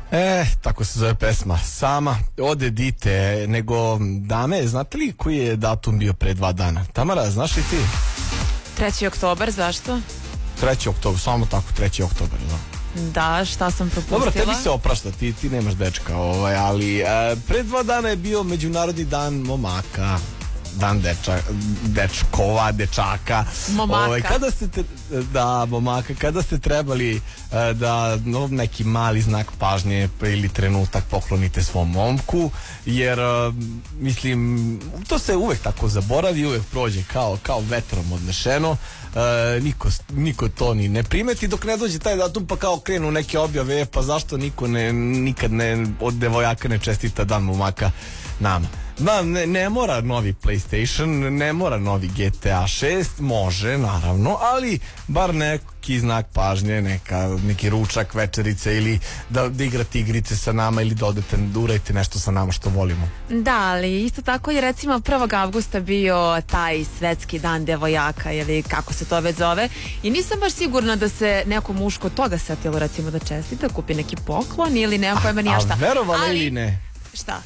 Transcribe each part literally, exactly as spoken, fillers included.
E, tako se zove pesma. Sama od Edite, nego dame, znate li koji je datum bio pre dva dana? Tamara, znaš li ti? treći oktobar, zašto? treći oktobar, samo tako treći oktobar, da. Da, šta sam propustila? Dobro, tebi se oprašta, ti, ti nemaš dečka, ovaj, ali e, pre dva dana je bio Međunarodni dan momaka. Dan deča, dečkova, dečaka. Momaka. Ovaj, kada ste te, da, momaka, kada ste trebali uh, da no, neki mali znak pažnje ili trenutak poklonite svom momku, jer uh, mislim, to se uvek tako zaboravi, uvek prođe kao, kao vetrom odnešeno. Uh, niko, niko to ni ne primeti dok ne dođe taj datum, pa kao krenu neke objave, pa zašto niko ne, nikad ne od devojaka ne čestita dan momaka nama. Da, ne, ne mora novi PlayStation, ne mora novi G T A šest, može naravno, ali bar neki znak pažnje, neka, neki ručak, večerice ili da, da igrate igrice sa nama ili da odete, da uradite nešto sa nama što volimo. Da, ali isto tako je recimo prvog avgusta bio taj svetski dan devojaka ili kako se to već zove i nisam baš sigurna da se neko muško toga setilo recimo da čestita, kupi neki poklon ili nema pojma ni ja šta. A verovali ali, ili ne? Šta?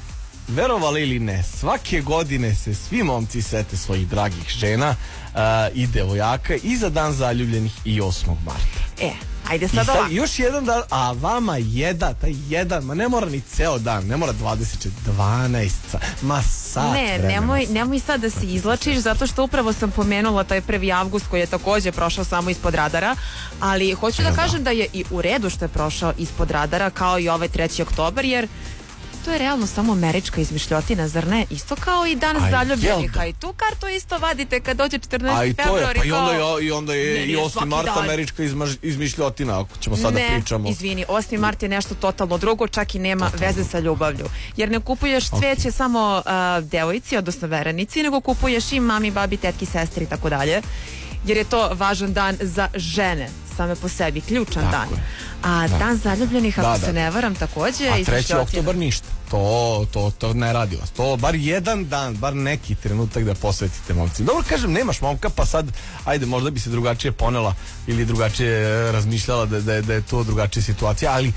Verovali ili ne, svake godine se svi momci sete svojih dragih žena uh, i devojaka i za dan zaljubljenih i osmog marta. E, ajde sad, sad ovako. još jedan dan, a vama jedan, taj jedan, ma ne mora ni ceo dan, ne mora dvadeset četiri, dvanaest, ma sat Ne, vremena. nemoj, nemoj sad da se izlačiš, zato što upravo sam pomenula taj prvi avgust koji je takođe prošao samo ispod radara, ali hoću da kažem da je i u redu što je prošao ispod radara, kao i ovaj treći oktobar, jer to je realno samo američka izmišljotina, zar ne? Isto kao i dan zaljubljenih, a i tu kartu isto vadite kad dođe četrnaesti februar. Pa i onda je, i onda je ne, i osmi mart dan. američka izmaž, izmišljotina, ako ćemo sada ne, pričamo. Ne, izvini, osmi mart je nešto totalno drugo, čak i nema totalno veze sa ljubavlju. Jer ne kupuješ cveće okay. samo uh, devojci, odnosno verenici, nego kupuješ i mami, babi, tetki, sestri i tako dalje. Jer je to važan dan za žene same po sebi, ključan tako dan. Je. A da. Dan zaljubljenih, ako da, da. se ne varam, takođe. A treći oktobar ništa. To, to, to ne radi vas. To bar jedan dan, bar neki trenutak da posvetite momci. Dobro, kažem, nemaš momka, pa sad, ajde, možda bi se drugačije ponela ili drugačije razmišljala da, da, da je to drugačija situacija, ali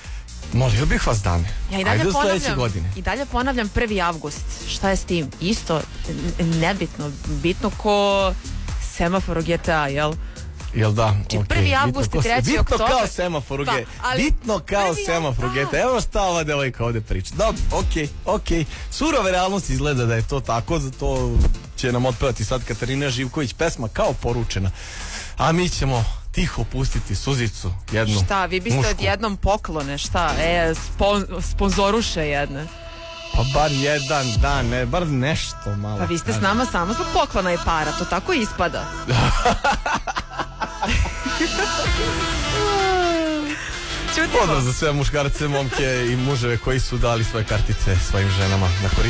molio bih vas, dame. Ja i dalje ajde ponavljam, godine. I dalje ponavljam prvi avgust. Šta je s tim? Isto, nebitno. Bitno ko semafor u G T A, jel? Jel da? Či okay. prvi avgust i treći oktobar. Bitno kao semafor u G T A. Bitno kao semafor u G T A. Evo šta ova devojka ovde priča. Dobro, okej, okej. Surove realnosti izgleda da je to tako, zato će nam otpevati sad Katarina Živković pesma kao poručena. A mi ćemo tiho pustiti suzicu jednu. Šta, vi biste mušku. Odjednom poklone, šta? E, spon, sponzoruše jedne. Pa bar jedan dan, ne, bar nešto malo. Pa vi ste s nama samo zbog poklona i para, to tako ispada. Pozdrav za sve muškarce, momke i muževe koji su dali svoje kartice svojim ženama na